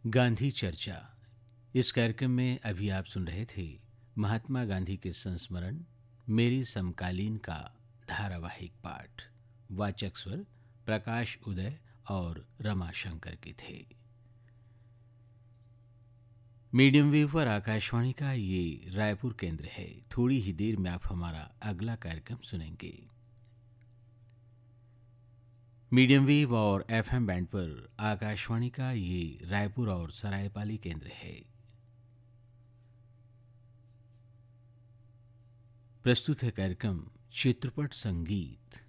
गांधी चर्चा। इस कार्यक्रम में अभी आप सुन रहे थे महात्मा गांधी के संस्मरण मेरी समकालीन का धारावाहिक पाठ। वाचक स्वर प्रकाश उदय और रमा शंकर के थे। मीडियम वेव पर आकाशवाणी का ये रायपुर केंद्र है। थोड़ी ही देर में आप हमारा अगला कार्यक्रम सुनेंगे। मीडियम वेव और एफएम बैंड पर आकाशवाणी का ये रायपुर और सरायपाली केंद्र है। प्रस्तुत है कार्यक्रम चित्रपट संगीत।